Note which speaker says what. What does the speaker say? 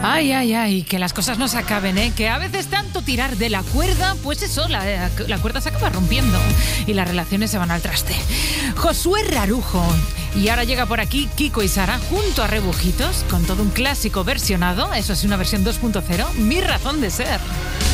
Speaker 1: Ay, ay, ay, que las cosas no se acaben, ¿eh? Que a veces tanto tirar de la cuerda, pues eso, la cuerda se acaba rompiendo y las relaciones se van al traste. Josué Rarujo. Y ahora llega por aquí Kiko y Sara junto a Rebujitos con todo un clásico versionado, eso es una versión 2.0, Mi razón de ser.